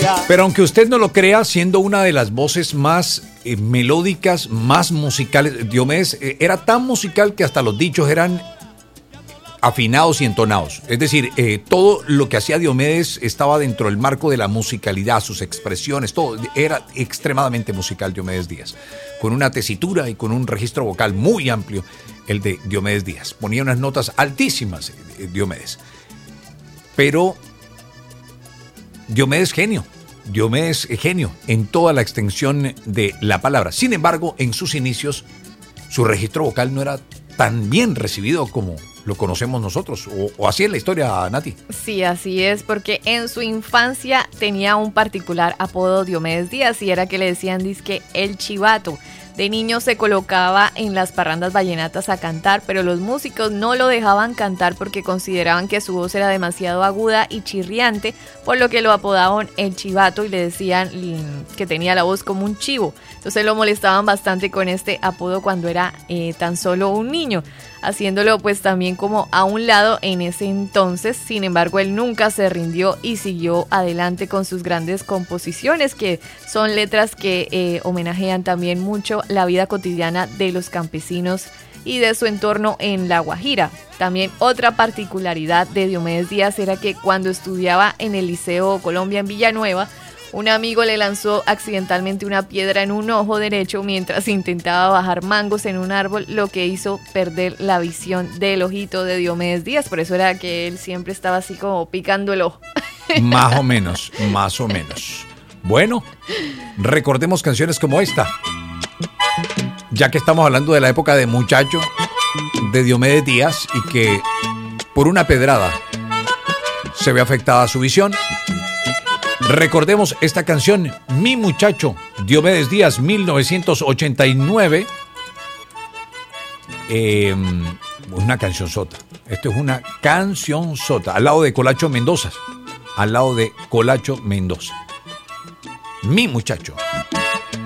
Pero aunque usted no lo crea, siendo una de las voces más melódicas, más musicales, Diomedes era tan musical que hasta los dichos eran afinados y entonados. Es decir, todo lo que hacía Diomedes estaba dentro del marco de la musicalidad, sus expresiones, todo. Era extremadamente musical Diomedes Díaz, con una tesitura y con un registro vocal muy amplio, el de Diomedes Díaz. Ponía unas notas altísimas, Diomedes. Pero Diomedes genio en toda la extensión de la palabra. Sin embargo, en sus inicios, su registro vocal no era tan bien recibido como lo conocemos nosotros, o así es la historia, Nati. Sí, así es, porque en su infancia tenía un particular apodo Diomedes Díaz, y era que le decían dizque el chivato. De niño se colocaba en las parrandas vallenatas a cantar, pero los músicos no lo dejaban cantar porque consideraban que su voz era demasiado aguda y chirriante, por lo que lo apodaban el chivato y le decían que tenía la voz como un chivo. Entonces lo molestaban bastante con este apodo cuando era tan solo un niño, haciéndolo pues también como a un lado en ese entonces. Sin embargo, él nunca se rindió y siguió adelante con sus grandes composiciones, que son letras que homenajean también mucho la vida cotidiana de los campesinos y de su entorno en La Guajira. También otra particularidad de Diomedes Díaz era que cuando estudiaba en el Liceo Colombia en Villanueva, un amigo le lanzó accidentalmente una piedra en un ojo derecho mientras intentaba bajar mangos en un árbol, lo que hizo perder la visión del ojito de Diomedes Díaz. Por eso era que él siempre estaba así como picando el ojo. Más o menos. Bueno, recordemos canciones como esta. Ya que estamos hablando de la época de muchacho de Diomedes Díaz y que por una pedrada se ve afectada su visión, recordemos esta canción, Mi Muchacho, Diomedes Díaz, 1989. Una canción sota. Esto es una canción sota, al lado de Colacho Mendoza. Mi Muchacho.